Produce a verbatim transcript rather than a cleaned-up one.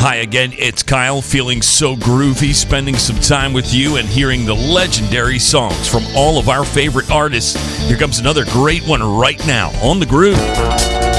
Hi again, it's Kyle, feeling so groovy, spending some time with you and hearing the legendary songs from all of our favorite artists. Here comes another great one right now on The Groove.